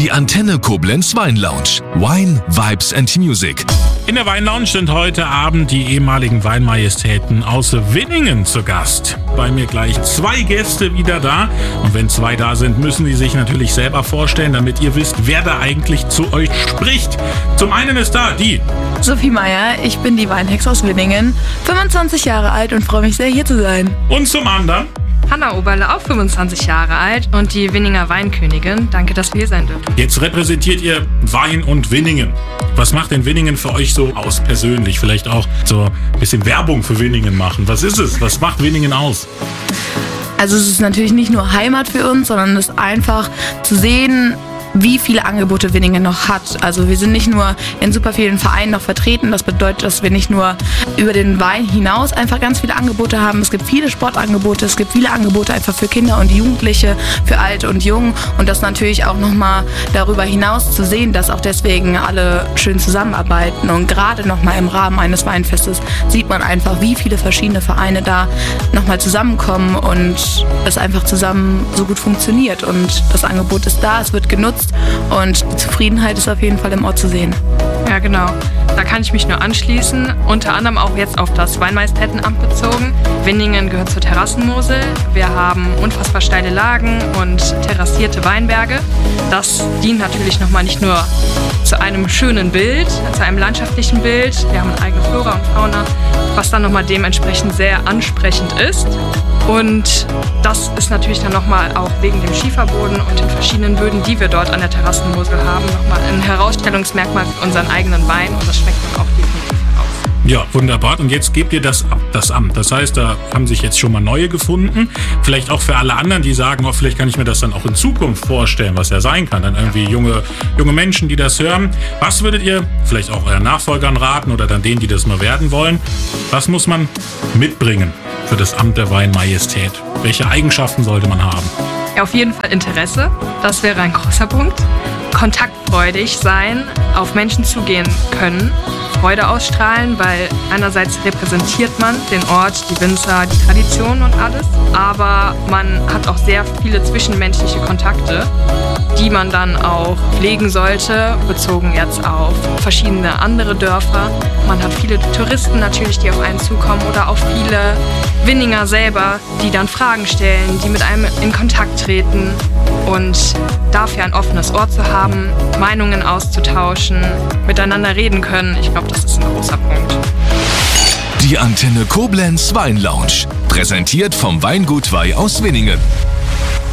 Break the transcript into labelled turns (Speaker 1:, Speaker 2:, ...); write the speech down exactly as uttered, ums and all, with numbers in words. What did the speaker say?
Speaker 1: Die Antenne Koblenz Weinlounge. Wine, Vibes and Music.
Speaker 2: In der Weinlounge sind heute Abend die ehemaligen Weinmajestäten aus Winningen zu Gast. Bei mir gleich zwei Gäste wieder da. Und wenn zwei da sind, müssen die sich natürlich selber vorstellen, damit ihr wisst, wer da eigentlich zu euch spricht. Zum einen ist da die
Speaker 3: Sophie Meyer, ich bin die Weinhexe aus Winningen, fünfundzwanzig Jahre alt und freue mich sehr, hier zu sein.
Speaker 2: Und zum anderen
Speaker 4: Hanna Oberle, auch fünfundzwanzig Jahre alt und die Winninger Weinkönigin. Danke, dass wir hier sein dürfen.
Speaker 2: Jetzt repräsentiert ihr Wein und Winningen. Was macht denn Winningen für euch so aus persönlich? Vielleicht auch so ein bisschen Werbung für Winningen machen. Was ist es? Was macht Winningen aus?
Speaker 3: Also es ist natürlich nicht nur Heimat für uns, sondern es ist einfach zu sehen, wie viele Angebote Winningen noch hat. Also wir sind nicht nur in super vielen Vereinen noch vertreten. Das bedeutet, dass wir nicht nur über den Wein hinaus einfach ganz viele Angebote haben. Es gibt viele Sportangebote, es gibt viele Angebote einfach für Kinder und Jugendliche, für Alt und Jung. Und das natürlich auch nochmal darüber hinaus zu sehen, dass auch deswegen alle schön zusammenarbeiten. Und gerade nochmal im Rahmen eines Weinfestes sieht man einfach, wie viele verschiedene Vereine da nochmal zusammenkommen und es einfach zusammen so gut funktioniert. Und das Angebot ist da, es wird genutzt. Und die Zufriedenheit ist auf jeden Fall im Ort zu sehen.
Speaker 4: Ja, genau. Da kann ich mich nur anschließen. Unter anderem auch jetzt auf das Weinmajestätenamt bezogen. Winningen gehört zur Terrassenmosel. Wir haben unfassbar steile Lagen und terrassierte Weinberge. Das dient natürlich nochmal nicht nur zu einem schönen Bild, zu einem landschaftlichen Bild. Wir haben eine eigene Flora und Fauna, was dann nochmal dementsprechend sehr ansprechend ist. Und das ist natürlich dann nochmal auch wegen dem Schieferboden und den verschiedenen Böden, die wir dort an der Terrassenmosel haben, nochmal ein Herausstellungsmerkmal für unseren eigenen Wein. Und das schmeckt dann auch definitiv heraus.
Speaker 2: Ja, wunderbar. Und jetzt gebt ihr das, das Amt. Das heißt, da haben sich jetzt schon mal neue gefunden. Vielleicht auch für alle anderen, die sagen, oh, vielleicht kann ich mir das dann auch in Zukunft vorstellen, was ja sein kann. Dann irgendwie junge, junge Menschen, die das hören. Was würdet ihr vielleicht auch euren Nachfolgern raten oder dann denen, die das mal werden wollen? Was muss man mitbringen für das Amt der Weinmajestät? Welche Eigenschaften sollte man haben?
Speaker 4: Ja, auf jeden Fall Interesse. Das wäre ein großer Punkt. Kontaktfreudig sein, auf Menschen zugehen können, Freude ausstrahlen, weil einerseits repräsentiert man den Ort, die Winzer, die Tradition und alles, aber man hat auch sehr viele zwischenmenschliche Kontakte, die man dann auch pflegen sollte, bezogen jetzt auf verschiedene andere Dörfer. Man hat viele Touristen natürlich, die auf einen zukommen oder auch viele Winninger selber, die dann Fragen stellen, die mit einem in Kontakt treten und dafür ein offenes Ohr zu haben, Meinungen auszutauschen, miteinander reden können. Ich glaube, das ist ein großer Punkt.
Speaker 1: Die Antenne Koblenz Weinlounge. Präsentiert vom Weingut Weih aus Winningen.